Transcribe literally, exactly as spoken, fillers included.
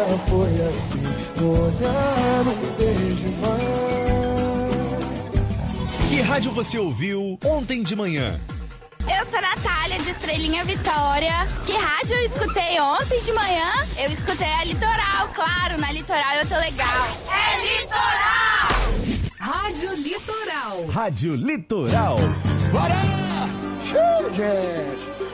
foi assim, no olhar, no beijo mais. Que rádio você ouviu ontem de manhã? Eu sou a Natália, de Estrelinha Vitória. Que rádio eu escutei ontem de manhã? Eu escutei a Litoral, claro, na Litoral eu tô legal. É Litoral! Rádio Litoral. Rádio Litoral. Bora! Show, gente!